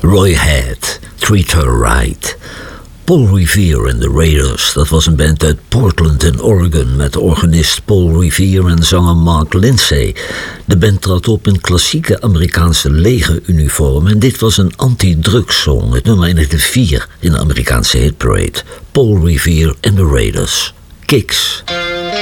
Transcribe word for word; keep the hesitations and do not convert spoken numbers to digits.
Roy Head, Treat Her Right. Paul Revere en de Raiders, dat was een band uit Portland in Oregon met organist Paul Revere en zanger Mark Lindsay. De band trad op in klassieke Amerikaanse legeruniform en dit was een anti-drugssong. Het nummer eindigde vier in de Amerikaanse hitparade. Paul Revere en de Raiders. Kicks.